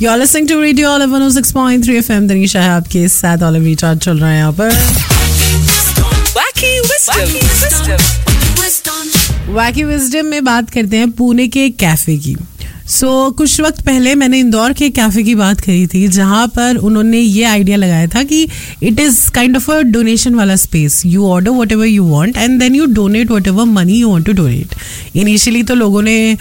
You're listening to Radio Olive 106.3 FM. Tanisha है आपके साथ. Olive रिचार्ज चल रहा है यहाँ पर. Wacky Wisdom में बात करते हैं पुणे के कैफे की. कुछ वक्त पहले मैंने इंदौर के कैफे की बात करी थी, जहां पर उन्होंने ये आइडिया लगाया था कि it is kind of a donation वाला space. You order what ever you want and then you donate what ever money you want to donate. Initially तो लोगों ने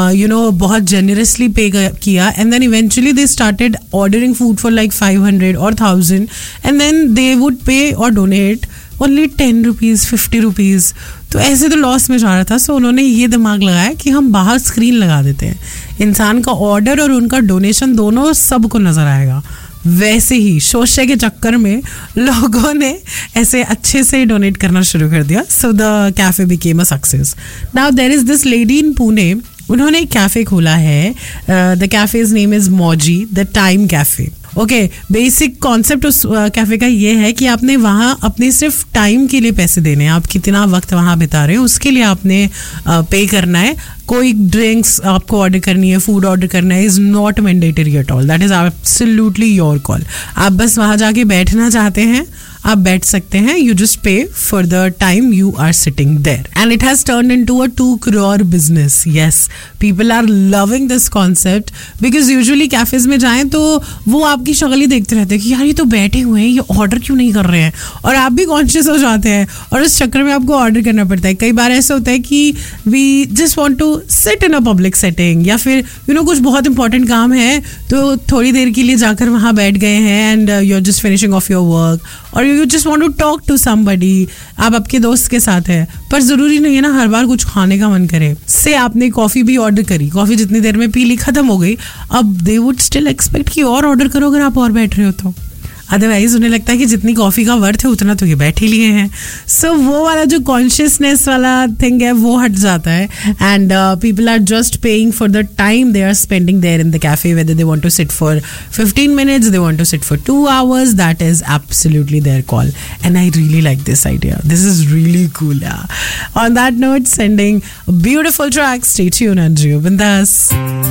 बहुत जेनरसली पे किया and then eventually they started ordering food for like 500 or 1000 and then they would पे और donate only 10 rupees 50 rupees. तो ऐसे तो लॉस में जा रहा था. सो उन्होंने ये दिमाग लगाया कि हम बाहर स्क्रीन लगा देते हैं, इंसान का ऑर्डर और उनका डोनेशन दोनों सबको नजर आएगा. वैसे ही शोशे के चक्कर में लोगों ने ऐसे अच्छे से डोनेट करना शुरू कर दिया. So the cafe became a success. Now there is this lady in Pune. उन्होंने एक कैफे खोला है. The cafes name is Mauji the time cafe. Okay, basic concept उस कैफे का ये है कि आपने वहाँ अपने सिर्फ टाइम के लिए पैसे देने हैं. आप कितना वक्त वहाँ बिता रहे हो उसके लिए आपने पे करना है. कोई ड्रिंक्स आपको ऑर्डर करनी है, फूड ऑर्डर करना है, is not mandatory at all. That is absolutely your call. आप बस वहाँ जाके बैठना चाहते हैं, आप बैठ सकते हैं. यू जस्ट पे for the time you are sitting there and it has turned into a 2 crore business. Yes, people are loving this concept because usually cafes में जाएं तो वो आपकी शक्ल ही देखते रहते हैं कि यार ये तो बैठे हुए हैं, ये ऑर्डर क्यों नहीं कर रहे हैं. और आप भी कॉन्शियस हो जाते हैं और उस चक्कर में आपको ऑर्डर करना पड़ता है. कई बार ऐसा होता है कि we just want to sit in a public setting या फिर कुछ बहुत इंपॉर्टेंट काम है तो थोड़ी देर के लिए जाकर वहाँ बैठ गए हैं and you are just finishing of your work और you just want to talk to somebody. आप आपके दोस्त के साथ है, पर जरूरी नहीं है ना हर बार कुछ खाने का मन करे. से आपने कॉफी भी ऑर्डर करी, कॉफी जितनी देर में पी ली, खत्म हो गई. अब दे वुड स्टिल एक्सपेक्ट कि और ऑर्डर करो अगर आप और बैठ रहे हो तो. अदरवाइज उन्हें लगता है कि जितनी कॉफी का वर्थ है उतना तो ये बैठ ही लिए हैं. सो वो वाला जो कॉन्शियसनेस वाला थिंग है वो हट जाता है and people are just paying for the time they are spending there in the cafe. Whether they want to sit for 15 minutes, they want to sit for 2 hours, that is absolutely their call. And I really like this idea. This is really cool. Yeah. On that note, sending a beautiful track. Stay tuned and Rio Bindas.